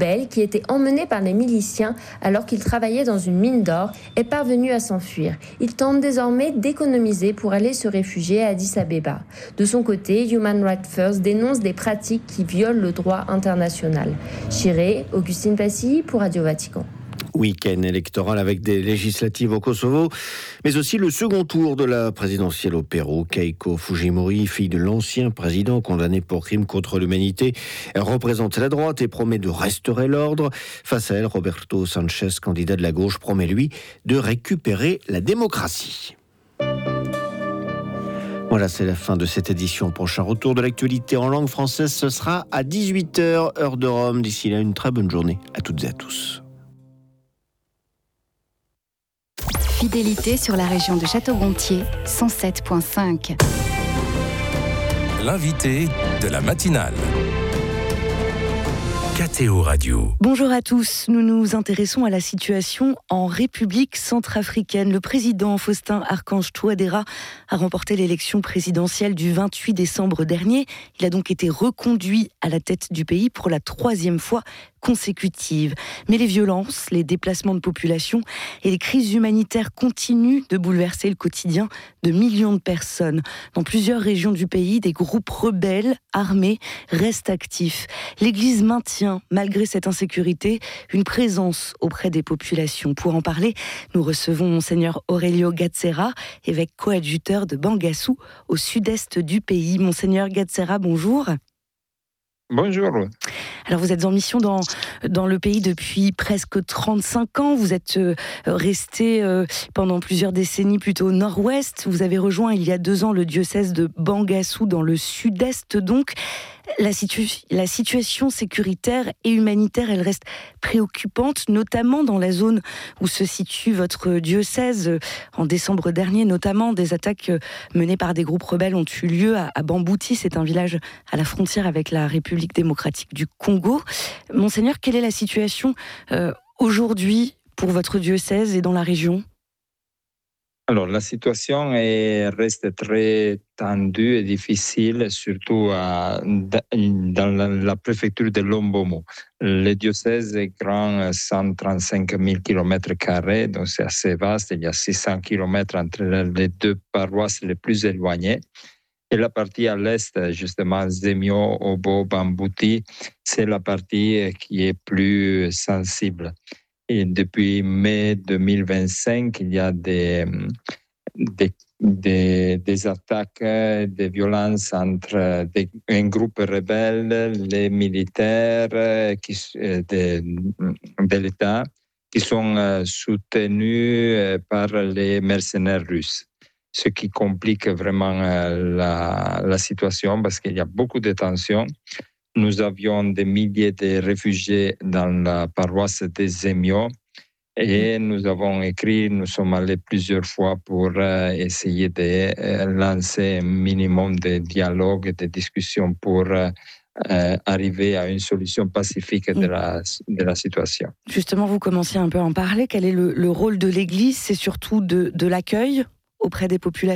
rebelle qui était emmené par les miliciens alors qu'il travaillait dans une mine d'or est parvenu à s'enfuir. Il tente désormais d'économiser pour aller se réfugier à Addis Abeba. De son côté, Human Rights First dénonce des pratiques qui violent le droit international. Chiré, Augustine Passy pour Radio Vatican. Week-end électoral avec des législatives au Kosovo, mais aussi le second tour de la présidentielle au Pérou. Keiko Fujimori, fille de l'ancien président condamné pour crime contre l'humanité, représente la droite et promet de restaurer l'ordre. Face à elle, Roberto Sanchez, candidat de la gauche, promet lui de récupérer la démocratie. Voilà, c'est la fin de cette édition. Prochain retour de l'actualité en langue française, ce sera à 18h, heure de Rome. D'ici là, une très bonne journée à toutes et à tous. Fidélité sur la région de Château-Gontier, 107.5. L'invité de la matinale. KTO Radio. Bonjour à tous, nous nous intéressons à la situation en République centrafricaine. Le président Faustin Archange Touadéra a remporté l'élection présidentielle du 28 décembre dernier. Il a donc été reconduit à la tête du pays pour la 3e fois consécutive. Mais les violences, les déplacements de population et les crises humanitaires continuent de bouleverser le quotidien de millions de personnes. Dans plusieurs régions du pays, des groupes rebelles armés restent actifs. L'Église maintient, malgré cette insécurité, une présence auprès des populations. Pour en parler, nous recevons Monseigneur Aurelio Gazzera, évêque coadjuteur de Bangassou, au sud-est du pays. Monseigneur Gazzera, bonjour. Bonjour. Alors vous êtes en mission dans le pays depuis presque 35 ans. Vous êtes resté pendant plusieurs décennies plutôt au nord-ouest. Vous avez rejoint il y a 2 ans le diocèse de Bangassou dans le sud-est donc. La situation sécuritaire et humanitaire, elle reste préoccupante, notamment dans la zone où se situe votre diocèse. En décembre dernier, notamment, des attaques menées par des groupes rebelles ont eu lieu à Bambouti. C'est un village à la frontière avec la République démocratique du Congo. Monseigneur, quelle est la situation aujourd'hui pour votre diocèse et dans la région ? Alors, la situation reste très tendue et difficile, surtout dans la préfecture de Lombomo. Le diocèse est grand, 135 000 km², donc c'est assez vaste. Il y a 600 km entre les 2 paroisses les plus éloignées. Et la partie à l'est, justement, Zemio, Obo, Bambouti, c'est la partie qui est plus sensible. Et depuis mai 2025, il y a des attaques, des violences entre un groupe rebelle, les militaires de l'État, qui sont soutenus par les mercenaires russes. Ce qui complique vraiment la situation parce qu'il y a beaucoup de tensions. Nous avions des milliers de réfugiés dans la paroisse de Zemio et nous avons écrit, nous sommes allés plusieurs fois pour essayer de lancer un minimum de dialogue et de discussion pour arriver à une solution pacifique de la situation. Justement, vous commenciez un peu à en parler. Quel est le rôle de l'Église ? C'est surtout de l'accueil auprès des populations ?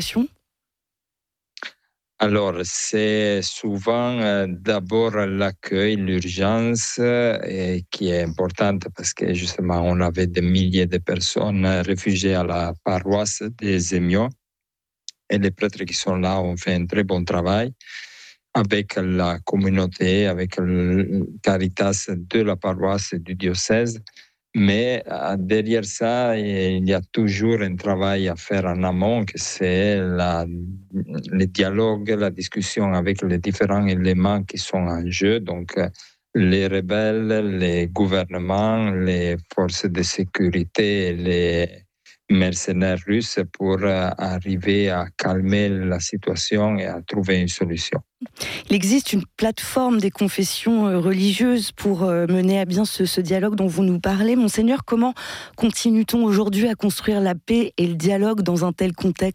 Alors, c'est souvent d'abord l'accueil, l'urgence qui est importante parce que justement, on avait des milliers de personnes réfugiées à la paroisse de Zemio et les prêtres qui sont là ont fait un très bon travail avec la communauté, avec le Caritas de la paroisse et du diocèse. Mais derrière ça, il y a toujours un travail à faire en amont, que c'est le dialogue, la discussion avec les différents éléments qui sont en jeu. Donc, les rebelles, les gouvernements, les forces de sécurité, les mercenaires russes pour arriver à calmer la situation et à trouver une solution. Il existe une plateforme des confessions religieuses pour mener à bien ce dialogue dont vous nous parlez. Monseigneur, comment continue-t-on aujourd'hui à construire la paix et le dialogue dans un tel contexte ?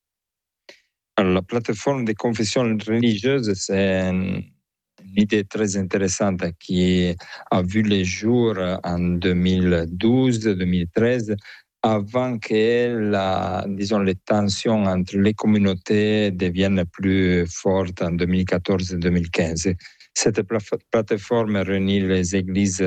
Alors, la plateforme des confessions religieuses, c'est une idée très intéressante qui a vu le jour en 2012-2013, avant que les tensions entre les communautés deviennent plus fortes en 2014 et 2015. Cette plateforme réunit les églises